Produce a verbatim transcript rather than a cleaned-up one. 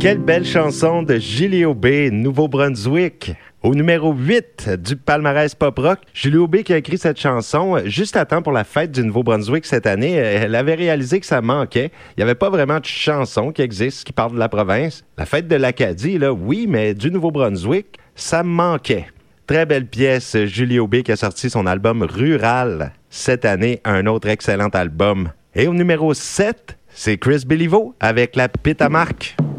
Quelle belle chanson de Julie Aubé, Nouveau-Brunswick. Au numéro huit du palmarès pop-rock, Julie Aubé qui a écrit cette chanson juste à temps pour la fête du Nouveau-Brunswick cette année. Elle avait réalisé que ça manquait. Il n'y avait pas vraiment de chanson qui existe qui parle de la province. La fête de l'Acadie, là, oui, mais du Nouveau-Brunswick, ça manquait. Très belle pièce, Julie Aubé qui a sorti son album Rural cette année, un autre excellent album. Et au numéro sept, c'est Chris Béliveau avec La Pite à Marc.